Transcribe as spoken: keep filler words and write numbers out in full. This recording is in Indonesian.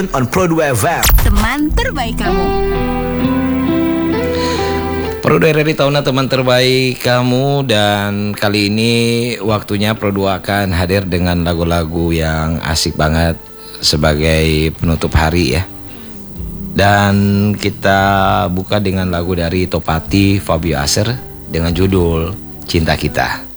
On Pro dua F M, teman terbaik kamu. Pro dua R R I Tauna, teman terbaik kamu. Dan kali ini waktunya Pro dua akan hadir dengan lagu-lagu yang asik banget sebagai penutup hari ya. Dan kita buka dengan lagu dari Topati Fabio Acer dengan judul Cinta Kita.